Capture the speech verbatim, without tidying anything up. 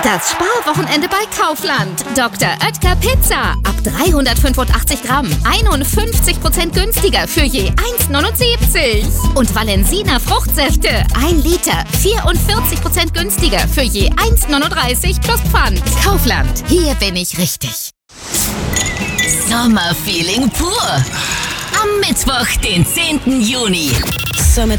Das Sparwochenende bei Kaufland. Doktor Oetker Pizza. Ab dreihundertfünfundachtzig Gramm. einundfünfzig Prozent günstiger für je eins neunundsiebzig. Und Valensina Fruchtsäfte. ein Liter. vierundvierzig Prozent günstiger für je eins neununddreißig plus Pfand. Kaufland. Hier bin ich richtig. Sommerfeeling pur. Am Mittwoch, den zehnten Juni. Summit